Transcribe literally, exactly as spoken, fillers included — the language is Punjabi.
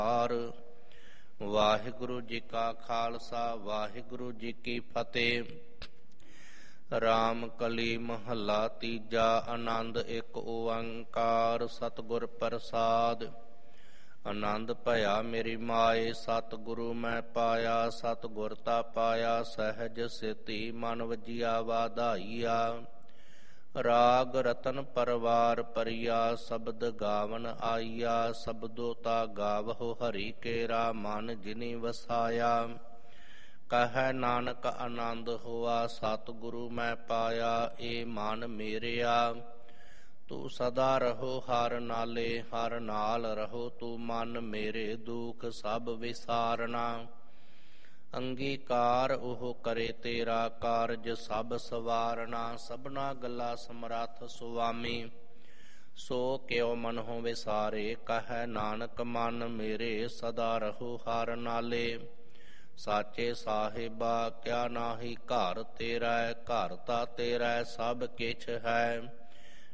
ਵਾਹਿਗੁਰੂ ਜੀ ਕਾ ਖਾਲਸਾ ਵਾਹਿਗੁਰੂ ਜੀ ਕੀ ਫਤਿਹ। ਰਾਮ ਕਲੀ ਮਹੱਲਾ ਤੀਜਾ। ਆਨੰਦ ਇੱਕ ਓੰਕਾਰ ਸਤਿਗੁਰ ਪ੍ਰਸਾਦ। ਆਨੰਦ ਭਇਆ ਮੇਰੀ ਮਾਏ ਸਤਿਗੁਰੂ ਮੈਂ ਪਾਇਆ। ਸਤਿਗੁਰ ਤਾ ਪਾਇਆ ਸਹਿਜ ਸਿਤੀ ਮਨ ਵਜੀਆ ਵਾਧਾਈਆ। ਰਾਗ ਰਤਨ ਪਰਵਾਰ ਪਰਿਆ ਸ਼ਬਦ ਗਾਵਨ ਆਈਆ। ਸ਼ਬਦੋ ਤਾ ਗਾਵਹੁ ਹਰਿ ਕੇਰਾ ਮਨ ਜਿਨੀ ਵਸਾਇਆ। ਕਹੈ ਨਾਨਕ ਆਨੰਦ ਹੋਆ ਸਤਿਗੁਰੂ ਮੈਂ ਪਾਇਆ। ਏ ਮਨ ਮੇਰਿਆ ਤੂੰ ਸਦਾ ਰਹੋ ਹਰ ਨਾਲੇ। ਹਰ ਨਾਲ ਰਹੋ ਤੂੰ ਮਨ ਮੇਰੇ ਦੁਖ ਸਭ ਵਿਸਾਰਨਾ। ਅੰਗੀਕਾਰ ਉਹ ਕਰੇ ਤੇਰਾ ਕਾਰਜ ਸਭ ਸਵਾਰਨਾ। ਸਭਨਾ ਗੱਲਾ ਸਮਰੱਥ ਸੁਆਮੀ ਸੋ ਕਿਉ ਮਨਹੁ ਵਿਸਾਰੇ। ਕਹੈ ਨਾਨਕ ਮਨ ਮੇਰੇ ਸਦਾ ਰਹੋ ਹਰ ਨਾਲੇ। ਸਾਚੇ ਸਾਹਿਬਾ ਕਿਆ ਨਾਹੀ ਘਰ ਤੇਰਾ। ਘਰ ਤਾ ਤੇਰਾ ਸਭ ਕਿਛ ਹੈ।